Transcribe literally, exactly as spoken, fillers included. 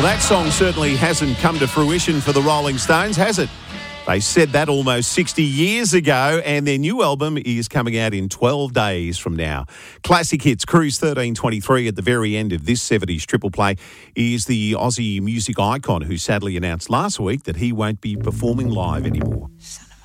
Well, that song certainly hasn't come to fruition for the Rolling Stones, has it? They said that almost sixty years ago, and their new album is coming out in twelve days from now. Classic Hits, Cruise thirteen twenty-three at the very end of this seventies triple play is the Aussie music icon who sadly announced last week that he won't be performing live anymore.